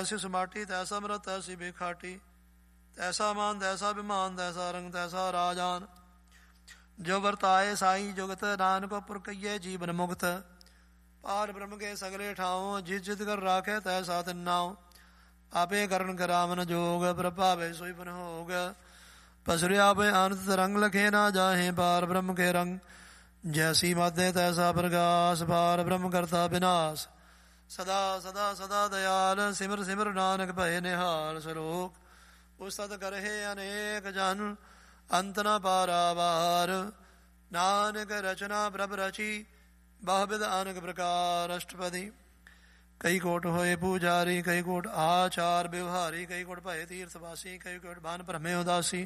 ਤੈਸੀ ਸਮਾਟੀ ਤੈਸਾ ਅੰਮ੍ਰਿਤ ਤੈਸੀ ਬੇਖਾਟੀ, ਤੈਸਾ ਮਾਨ ਤੈਸਾ ਅਭਿਮਾਨ ਤੈਸਾ ਰੰਗ ਤੈਸਾ ਰਾਜਾਨ। ਜੋ ਵਰਤਾਏ ਸਾਈ ਜੁਗਤ, ਨਾਨਕ ਪੁਰ ਕਈਏ ਜੀਵਨ ਮੁਕਤ। ਪਾਰ ਬ੍ਰਹਮ ਕੇ ਸਗਲੇ ਠਾਉ, ਜਿਸ ਜਿਤ ਕਰ ਰਾਖੇ ਤੈਸਾ ਤਿੰਨਾਉ। ਆਪੇ ਕਰਨ ਕਰਾਵਨ ਜੋਗ, ਪ੍ਰਭਾਵੇ ਸੋਈ ਬਨ ਹੋਗ। ਪਸਰਿਆ ਪੇ ਆਨੰਦ ਰੰਗ, ਲਖੇ ਨਾ ਜਾਹੇ ਪਾਰ ਬ੍ਰਹਮ ਕੇ ਰੰਗ। ਜੈਸੀ ਮਾਧੇ ਤੈਸਾ ਪ੍ਰਗਾਸ, ਪਾਰ ਬ੍ਰਹਮ ਕਰਤਾ ਵਿਨਾਸ਼। ਸਦਾ ਸਦਾ ਸਦਾ ਦਇਆਲ, ਸਿਮਰ ਸਿਮਰ ਨਾਨਕ ਭਏ ਨਿਹਾਲ। ਸਲੋਕ ਉਸਤਤ ਕਰਹਿ ਅਨੇਕ ਜਨ, ਅੰਤ ਨ ਪਾਰਾਵਾਰ। ਨਾਨਕ ਰਚਨਾ ਪ੍ਰਭ ਰਚੀ, ਬਹੁਵਿਧ ਅਨੇਕ ਪ੍ਰਕਾਰ। ਅਸ਼ਟਪਦੀ। ਕਈ ਕੋਟ ਹੋਏ ਪੂਜਾਰੀ, ਕਈ ਕੋਟ ਆਚਾਰ ਵਿਵਹਾਰੀ। ਕਈ ਕੋਟ ਭਏ ਤੀਰਥਵਾਸੀ, ਕਈ ਕੋਟ ਭਾਨ ਭ੍ਰਮੇ ਉਦਾਸੀ।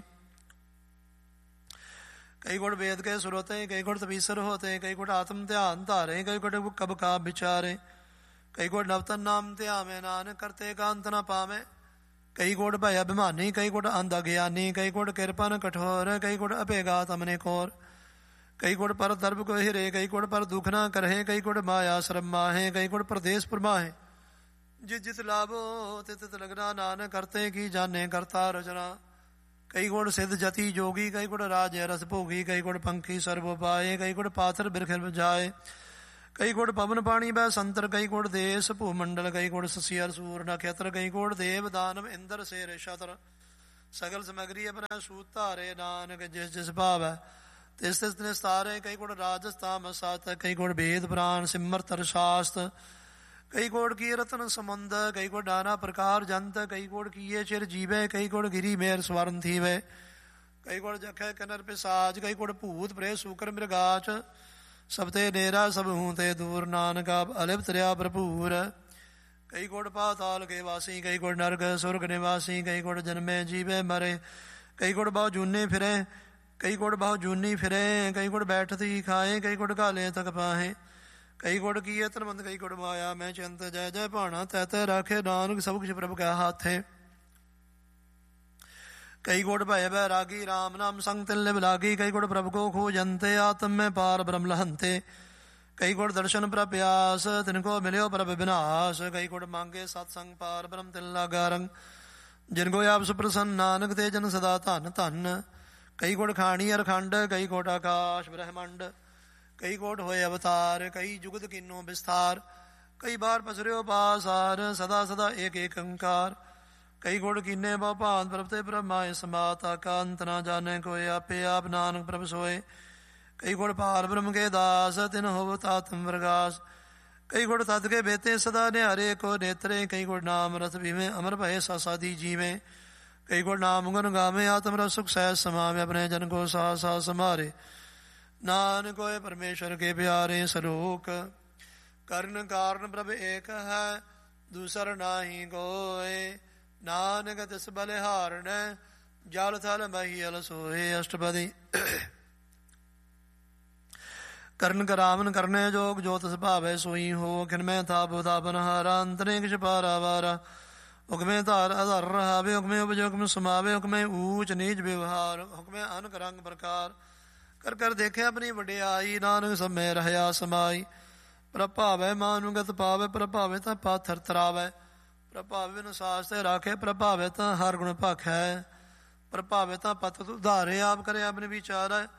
कई गुण वेद के सुरोते, कई गुण तपीसर होते। कई गुण आत्म ध्यान धारे, कई गुण कब का विचारे। कई गुण नवतन नाम ध्यावे, नानक करते का अंत न पावे। कई गुण भय अभिमानी, कई गुण अंध अज्ञानी। कई गुण कृपन कठोर, कई गुण अपेगा तमने कोर। कई गुण पर दर्भ को हिरे, कई गुण पर दुख न करहे। कई गुण माया श्रम माहे, कई गुण प्रदेश परमाहे। जित जित लाभो तित तित लगना, नानक करते की जाने करता रचना। कई गुण सिद्ध जति जोगी, कई गुण राज रस भोगी। कई गुण पंखी सर्व पाए, कई गुण पाथर बिरखिल जाए। कई गुण पवन पानी बह संतर, कई गुण देश भूमंडल। कई गुण ससियर सूर नक्षत्र, कई गुण देव दानव इंद्र शेर शत्र। सगल समग्री अपना सूत धारे, नानक जिस जिस भाव है तिस तिस निस्तारे। कई गुण राजस तामस सात, कई गुण वेद पुराण सिमरत शास्त्र। कई गुण की रतन समुंद, कई गुण नाना प्रकार जंत। कई गुण किए चिर जीवे, कई गुण गिरी मेर स्वर्ण थीवे। कई गुण जखे कनर पिसाज, कई गुण भूत प्रेत सूकर मृगाच। सबते नेरा सब हूं ते दूर, नानक आप अलिप्त रहा भरपूर। कई गुण पाताल के वासी, कई गुण नरक सुर्ग निवासी। कई गुण जन्मे जीवे मरे, कई गुण बहु जूने फिरे। कई गुण बहु जूनी फिरे, कई गुण बैठती खाए। कई गुण घाले तक पाहे, कई गुण किए तनबंध। कई गुण माया मैं चिंत, जय जय भाना तै तै राखे। नानक सब कुछ प्रभु कै हाथे। कई गुण भय बैरागी, राम नाम संग तिल लागी। कई गुण प्रभु को खोजंते, आत्म में पार ब्रह्म लहंते। कई गुण दर्शन प्रभ प्यास, तिनको मिल्यो प्रभ विनाश। कई गुण मांगे सत्संग, पार ब्रह्म तिल लागा रंग। जिनको आप सुप्रसन्न, नानक ते जन सदा धन धन। कई गुण खाणी अरखंड, कई गुण आकाश ब्रह्मंड। कई कोट होए अवतार, कई जुगत किन्नो विस्तार। कई बार पसरियो पासार, सदा सदा एक एक अंकार। कई गुण कीने बहु भांत, प्रभ ते ब्रह्माए समाता। का अंत न जाने कोई, आपे आप नानक प्रभ सोए। कई गुण पार ब्रह्म के दास, तिन होवत आत्म प्रकाश। कई गुण तद के बेते सदा निहारे को नेत्रे। कई गुण नाम रस भीमे, अमर भय सासादी जीवे। कई गुण नाम गुण गावे, आत्म रस सुख सहज समावे। अपने जन को सा सा समारे, नानक होए परमेश्वर के प्यारे। सलोक करण कारण प्रभ एक है, दूसर नाही कोय। नानक तिस बलिहारण, जल थल महियल सोए। अष्टपदी। करण करावन करने जोग, जो तिस भावै सोई हो। खिनमें ताप तापन हारा, अंतरिक्ष पारा वारा। हुक्मे धार आधार रहावे, हुक्मे उपज हुक्म समावे। हुक्मे ऊंच नीच व्यवहार, हुक्मे अनक रंग प्रकार। कर कर देखे अपनी वडियाई, नानक समय रहया समाई। प्रभावै मानुगत पावे, प्रभावे ता पाथर तरावै। प्रभावे बिन सास ते राखे, प्रभावे ता हर गुण भाखै। प्रभावे ता पत उधारे, आप करे अपने विचार।